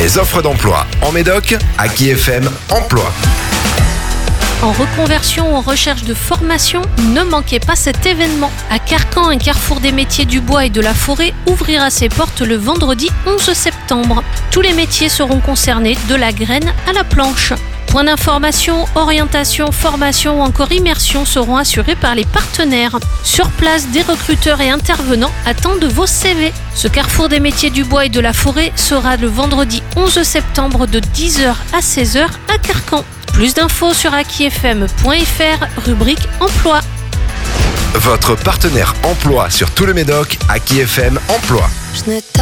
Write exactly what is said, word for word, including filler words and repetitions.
Les offres d'emploi en Médoc, Aki F M Emploi. En reconversion ou en recherche de formation, ne manquez pas cet événement. À Carcan, un carrefour des métiers du bois et de la forêt ouvrira ses portes le vendredi onze septembre. Tous les métiers seront concernés, de la graine à la planche. Points d'information, orientation, formation ou encore immersion seront assurés par les partenaires. Sur place, des recruteurs et intervenants attendent vos C V. Ce carrefour des métiers du bois et de la forêt sera le vendredi onze septembre de dix heures à seize heures à Carcan. Plus d'infos sur aki f m point f r, rubrique emploi. Votre partenaire emploi sur tout le Médoc, Aki F M Emploi.